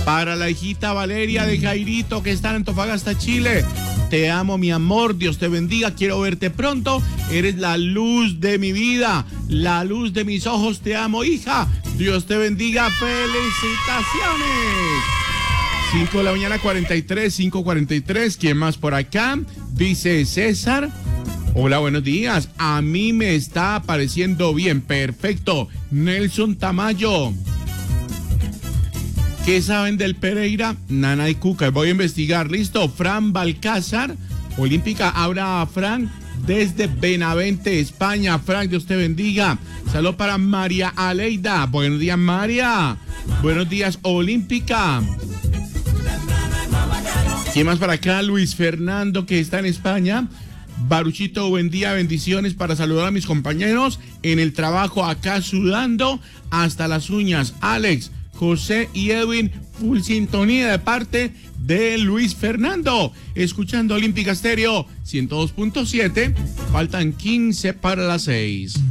Para la hijita Valeria de Jairito, que está en Antofagasta, Chile. Te amo, mi amor, Dios te bendiga, quiero verte pronto. Eres la luz de mi vida, la luz de mis ojos, te amo, hija. Dios te bendiga, felicitaciones. 5 de la mañana, 5:43. ¿Quién más por acá? Dice César. Hola, buenos días. A mí me está apareciendo bien, perfecto. Nelson Tamayo. ¿Qué saben del Pereira? Nana y Cuca, voy a investigar. Listo. Fran Balcázar, Olímpica. Ahora Fran desde Benavente, España. Fran, Dios te bendiga. Saludos para María Aleida. Buenos días, María. Buenos días, Olímpica. ¿Quién más para acá? Luis Fernando, que está en España. Baruchito, buen día, bendiciones para saludar a mis compañeros en el trabajo, acá sudando hasta las uñas. Alex, José y Edwin, full sintonía de parte de Luis Fernando. Escuchando Olímpica Estéreo 102.7. Faltan 15 para las 6.